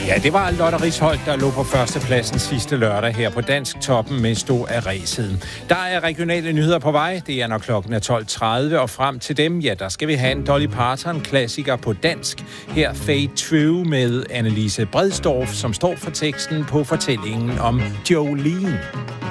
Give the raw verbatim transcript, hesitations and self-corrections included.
Ja, det var Lotte Risholt, der lå på førstepladsen sidste lørdag her på Dansk Toppen med stå af ræsiden. Der er regionale nyheder på vej. Det er når klokken er tolv tredive, og frem til dem, ja, der skal vi have en Dolly Parton-klassiker på dansk. Her Fade True med Annelise Bredsdorff, som står for teksten på fortællingen om Jolene.